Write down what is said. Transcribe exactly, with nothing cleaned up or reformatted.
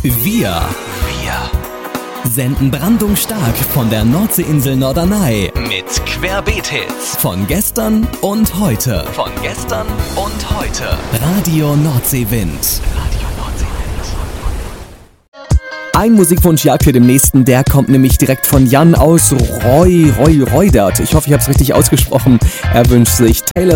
Wir. Wir. Senden brandungsstark von der Nordseeinsel Norderney. Mit Querbeet-Hits. Von gestern und heute. Von gestern und heute. Radio Nordseewind. Radio Nordseewind. Ein Musikwunsch jagt für den nächsten, der kommt nämlich direkt von Jan aus Roy, Roy, Roydert. Ich hoffe, ich habe es richtig ausgesprochen. Er wünscht sich Taylor